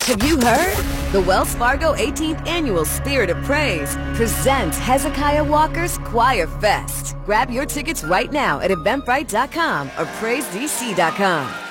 Have you heard? The Wells Fargo 18th Annual Spirit of Praise presents Hezekiah Walker's Choir Fest. Grab your tickets right now at Eventbrite.com or PraiseDC.com.